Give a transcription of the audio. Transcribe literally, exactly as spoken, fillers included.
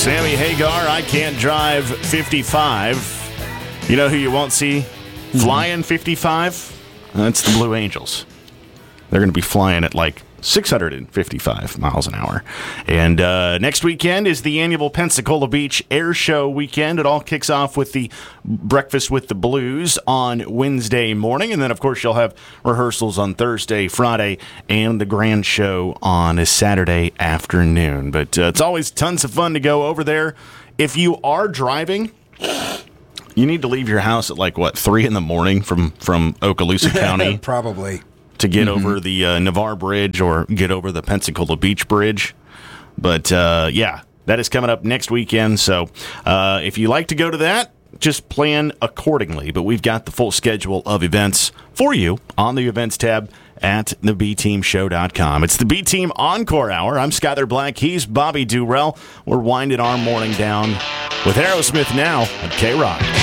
Sammy Hagar, I Can't Drive fifty-five. You know who you won't see flying fifty-five? That's the Blue Angels. They're going to be flying at like six hundred fifty-five miles an hour. And uh, next weekend is the annual Pensacola Beach Air Show weekend. It all kicks off with the Breakfast with the Blues on Wednesday morning. And then, of course, you'll have rehearsals on Thursday, Friday, and the grand show on a Saturday afternoon. But uh, it's always tons of fun to go over there. If you are driving, you need to leave your house at like, what, three in the morning from, from Okaloosa County? Probably. To get mm-hmm. over the uh, Navarre Bridge or get over the Pensacola Beach Bridge. But, uh, yeah, that is coming up next weekend. So uh, if you like to go to that, just plan accordingly. But we've got the full schedule of events for you on the events tab at the b team show dot com. It's the B-Team Encore Hour. I'm Skyler Black. He's Bobby Durrell. We're winding our morning down with Aerosmith now at K-Rock.